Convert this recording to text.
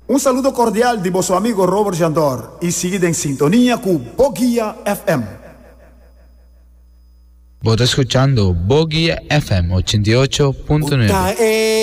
Un saludo cordial di vostro amigo Robert Jandor e seguite in sintonia con Bogia FM. Vos escuchando Bogia FM 88.9.